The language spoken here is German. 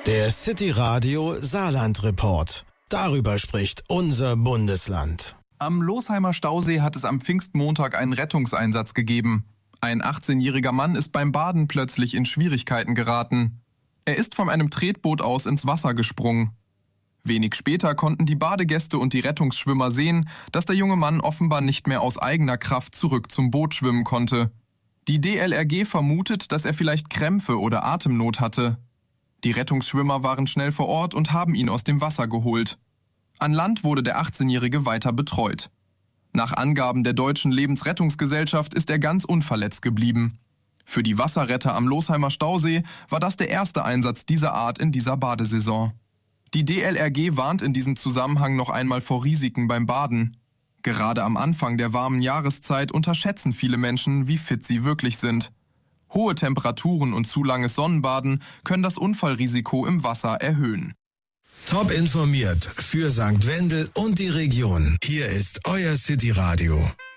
Der City Radio Saarland Report. Darüber spricht unser Bundesland. Am Losheimer Stausee hat es am Pfingstmontag einen Rettungseinsatz gegeben. Ein 18-jähriger Mann ist beim Baden plötzlich in Schwierigkeiten geraten. Er ist von einem Tretboot aus ins Wasser gesprungen. Wenig später konnten die Badegäste und die Rettungsschwimmer sehen, dass der junge Mann offenbar nicht mehr aus eigener Kraft zurück zum Boot schwimmen konnte. Die DLRG vermutet, dass er vielleicht Krämpfe oder Atemnot hatte. Die Rettungsschwimmer waren schnell vor Ort und haben ihn aus dem Wasser geholt. An Land wurde der 18-Jährige weiter betreut. Nach Angaben der Deutschen Lebensrettungsgesellschaft ist er ganz unverletzt geblieben. Für die Wasserretter am Losheimer Stausee war das der erste Einsatz dieser Art in dieser Badesaison. Die DLRG warnt in diesem Zusammenhang noch einmal vor Risiken beim Baden. Gerade am Anfang der warmen Jahreszeit unterschätzen viele Menschen, wie fit sie wirklich sind. Hohe Temperaturen und zu langes Sonnenbaden können das Unfallrisiko im Wasser erhöhen. Top informiert für St. Wendel und die Region. Hier ist euer City Radio.